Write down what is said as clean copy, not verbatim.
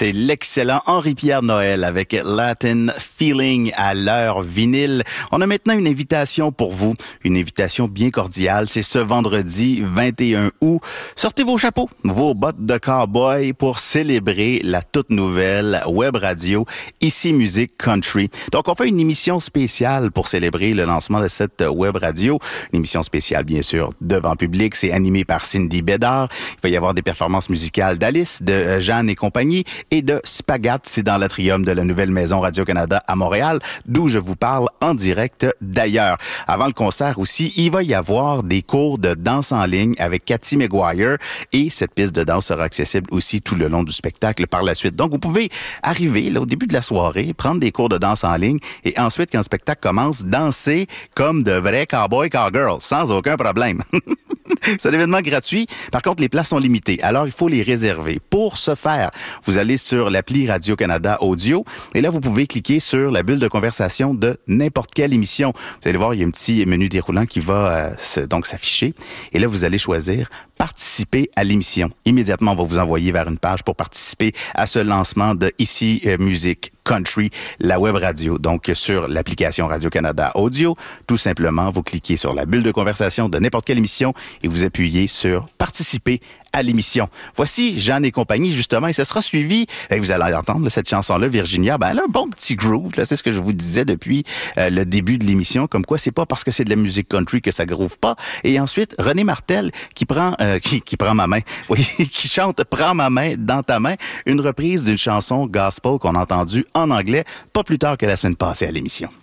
C'est l'excellent Henri-Pierre Noël avec Latin Feeling à l'heure vinyle. On a maintenant une invitation pour vous, une invitation bien cordiale. C'est ce vendredi 21 août. Sortez vos chapeaux, vos bottes de cowboy pour célébrer la toute nouvelle web radio Ici Musique Country. Donc, on fait une émission spéciale pour célébrer le lancement de cette web radio. Une émission spéciale, bien sûr, devant public. C'est animé par Cindy Bédard. Il va y avoir des performances musicales d'Alice, de Jeanne et compagnie, et de Spagat, c'est dans l'atrium de la nouvelle maison Radio-Canada à Montréal, d'où je vous parle en direct d'ailleurs. Avant le concert aussi, il va y avoir des cours de danse en ligne avec Cathy McGuire, et cette piste de danse sera accessible aussi tout le long du spectacle par la suite. Donc, vous pouvez arriver là, au début de la soirée, prendre des cours de danse en ligne, et ensuite, quand le spectacle commence, danser comme de vrais cowboys cowgirls, sans aucun problème. C'est un événement gratuit. Par contre, les places sont limitées. Alors, il faut les réserver. Pour ce faire, vous allez sur l'appli Radio-Canada Audio et là, vous pouvez cliquer sur la bulle de conversation de n'importe quelle émission. Vous allez voir, il y a un petit menu déroulant qui va donc s'afficher. Et là, vous allez choisir participer à l'émission. Immédiatement, on va vous envoyer vers une page pour participer à ce lancement de Ici Musique Country, la web radio. Donc, sur l'application Radio-Canada Audio, tout simplement, vous cliquez sur la bulle de conversation de n'importe quelle émission et vous appuyez sur participer à l'émission. Voici Jeanne et compagnie, justement, et ce sera suivi, et vous allez entendre cette chanson-là, Virginia, elle a un bon petit groove, là, c'est ce que je vous disais depuis le début de l'émission, comme quoi c'est pas parce que c'est de la musique country que ça groove pas. Et ensuite, René Martel, qui prend ma main, oui, qui chante Prends ma main dans ta main, une reprise d'une chanson gospel qu'on a entendue en anglais, pas plus tard que la semaine passée à l'émission.